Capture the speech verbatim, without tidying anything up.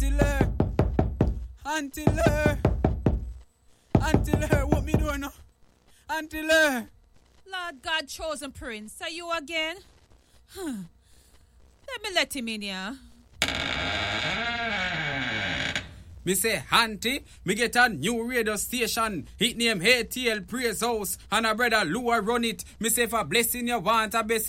Auntie Lur. Auntie Lur. Auntie Lur, what me doing now? Auntie Lur. Lord God, chosen prince, are you again? Let me let him in here. Me say, Auntie, me get a new radio station. It name A T L Praise House. And a brother Lua run it. Me say, for blessing you want a blessing.